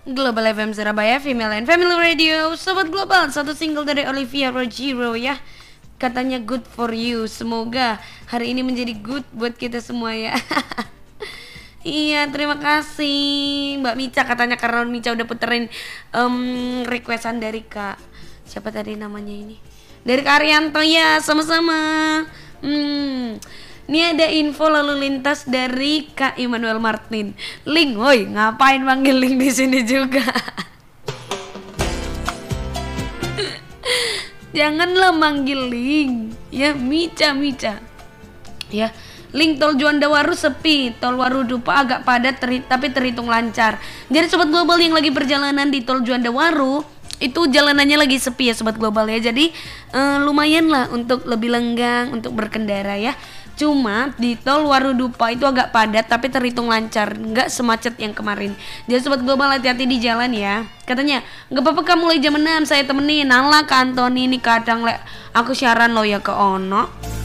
Global FM Surabaya, Female and Family Radio. Sobat Global, satu single dari Olivia Rodrigo ya. Katanya good for you. Semoga hari ini menjadi good buat kita semua ya. Iya, terima kasih Mbak Mica. Katanya karena Mica udah puterin requestan dari Kak, siapa tadi namanya ini? Dari Kak Arianto ya, sama-sama. Ini ada info lalu lintas dari Kak Immanuel Martin. Link, woi, ngapain manggil Link di sini juga? Janganlah manggil Link. Ya, Mica. Ya, Link tol Juanda Waru sepi, tol Waru Dupa agak padat tapi terhitung lancar. Jadi sobat global yang lagi perjalanan di tol Juanda Waru, itu jalanannya lagi sepi ya sobat global ya. Jadi lumayan lah untuk lebih lenggang untuk berkendara ya. Cuma di tol Warudupa itu agak padat tapi terhitung lancar, nggak semacet yang kemarin. Jadi sobat global hati-hati di jalan ya. Katanya nggak apa-apa kamu mulai jam 6 saya temenin. Nalah ke Antoni ini kadang aku siaran lo ya ke Ono.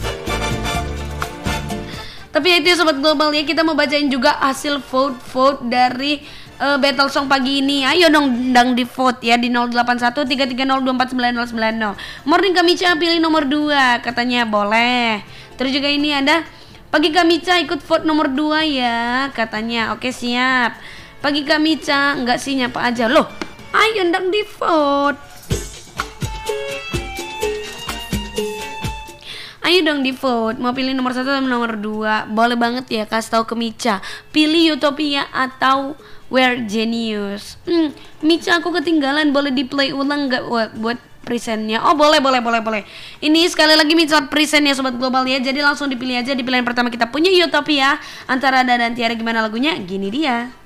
Tapi itu ya sobat global ya, kita mau bacain juga hasil vote dari battle song pagi ini. Ayo dong di vote ya di 081330249090. Morning Kamica pilih nomor 2 katanya boleh. Terus juga ini ada pagi Kamica ikut vote nomor 2 ya katanya. Oke siap. Pagi Kamica enggak sih nyapa aja loh. Ayo dong di vote. Ayo dong di vote. Mau pilih nomor 1 atau nomor 2? Boleh banget ya, kasih tahu ke Mica. Pilih Utopia atau We're Genius. Mica aku ketinggalan, boleh di play ulang nggak buat presentnya? Oh boleh. Ini sekali lagi Mica present ya sobat global ya. Jadi langsung dipilih aja. Di pilihan pertama kita punya Utopia. Antara Ada dan Tiara, gimana lagunya? Gini dia.